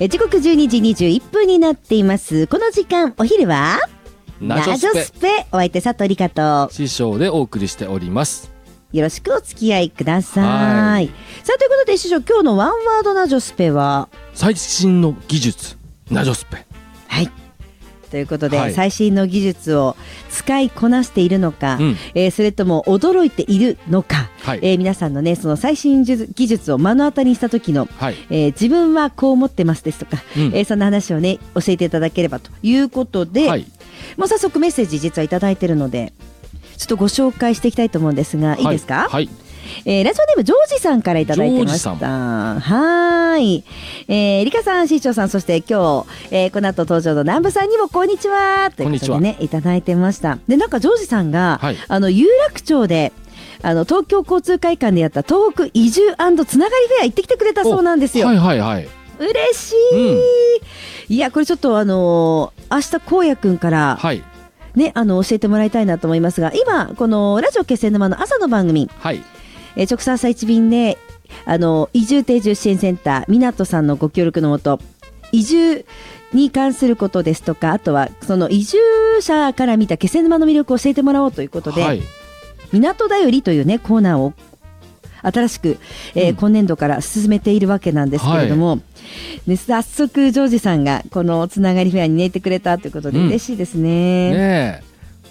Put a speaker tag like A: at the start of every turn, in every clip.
A: 時刻12時21分になっています。この時間お昼は
B: ナジョスペ、
A: お相手佐藤理香と
B: 師匠でお送りしております。
A: よろしくお付き合いください。さあということで師匠、今日のワンワードナジョスペは
B: 最新の技術ナジョスペ。
A: はいということで、最新の技術を使いこなしているのか、それとも驚いているのか、皆さんのねその最新技術を目の当たりにした時の、自分はこう思ってますですとか、そんな話をね教えていただければということで、もう早速メッセージ実はいただいているのでちょっとご紹介していきたいと思うんですが、いいですか？ラジオネームジョージさんからいただいてました。はい、リカさん、しーちょうさん、そして今日、この後登場の南部さんにもこんにちはということでねいただいてました。でなんかジョージさんが、有楽町で東京交通会館でやった東北移住&つながりフェア行ってきてくれたそうなんですよ。嬉しい、いやこれちょっと明日こうやくんから、ね、教えてもらいたいなと思いますが、今このラジオ気仙沼の朝の番組、直送朝一便で移住定住支援センター港さんのご協力のもと移住に関することですとか、あとはその移住者から見た気仙沼の魅力を教えてもらおうということで、港だよりというねコーナーを新しく、今年度から進めているわけなんですけれども、早速ジョージさんがこのつながりフェアにねいてくれたということで嬉しいですね。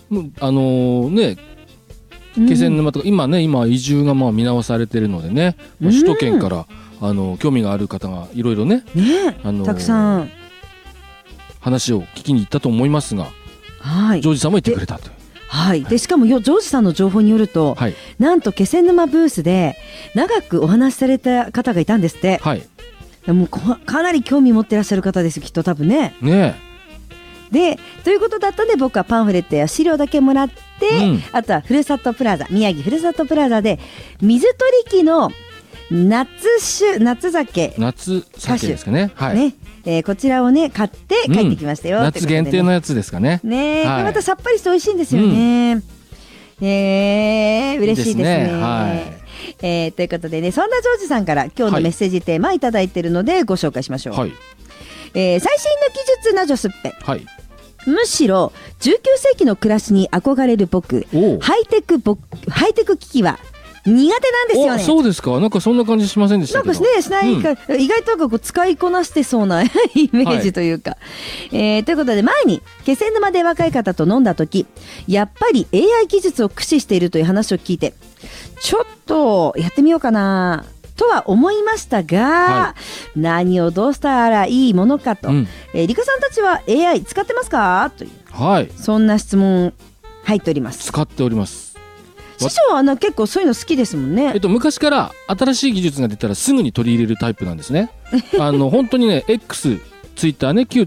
B: 気仙沼とか今移住が見直されているのでね、首都圏から興味がある方がいろいろね、
A: たくさん
B: 話を聞きに行ったと思いますが、ジョージさんも言ってくれたという。
A: でしかもジョージさんの情報によると、なんと気仙沼ブースで長くお話しされた方がいたんですって。もうかなり興味持ってらっしゃる方ですきっと多分ね。でということだったので僕はパンフレットや資料だけもらって、あとはふるさとプラザ、宮城ふるさとプラザで水取機の夏酒
B: ですかね。
A: こちらをね買って帰ってきましたよ。
B: 夏限定のやつですかね。
A: またさっぱりして美味しいんですよね。嬉しいですね。ということでね、そんなジョージさんから今日のメッセージテーマいただいているのでご紹介しましょう。最新の技術ナジョスッペ。むしろ19世紀の暮らしに憧れる僕、ハイテク機器は苦手なんですよね。
B: そうですか。なんかそんな感じしませんでしたけど。
A: なんかねしないか、意外となんか使いこなしてそうなイメージというか、ということで前に気仙沼で若い方と飲んだ時、やっぱり AI 技術を駆使しているという話を聞いて、ちょっとやってみようかなとは思いましたが、何をどうしたらいいものかと、リカさんたちは AI 使ってますかという、そんな質問入っております。
B: 使っております。
A: 師匠は結構そういうの好きですもんね。
B: 昔から新しい技術が出たらすぐに取り入れるタイプなんですね。本当にね X ツイッターね、旧